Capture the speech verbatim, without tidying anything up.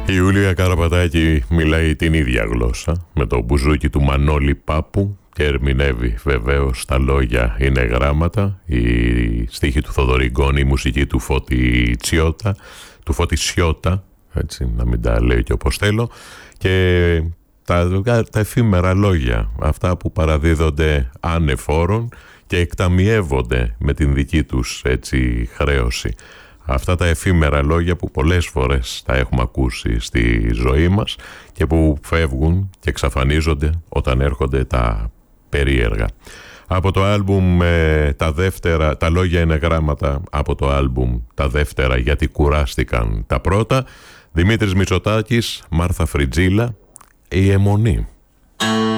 Η Ιούλια Καραπατάκη μιλάει την ίδια γλώσσα με το μπουζούκι του Μανώλη Πάπου και ερμηνεύει βεβαίως τα λόγια είναι γράμματα, η στίχη του Θοδωρή Γκόνη, η μουσική του Φώτη Τσιώτα, του Φώτη Σιώτα, έτσι να μην τα λέω και όπως θέλω, και τα, τα εφήμερα λόγια, αυτά που παραδίδονται ανεφόρον και εκταμιεύονται με την δική τους έτσι χρέωση. Αυτά τα εφήμερα λόγια που πολλές φορές τα έχουμε ακούσει στη ζωή μας και που φεύγουν και εξαφανίζονται όταν έρχονται τα περίεργα. Από το άλμπουμ ε, τα δεύτερα, τα λόγια είναι γράμματα, από το άλμπουμ τα δεύτερα γιατί κουράστηκαν τα πρώτα, Δημήτρης Μητσοτάκης, Μάρθα Φριτζίλα, η αιμονή.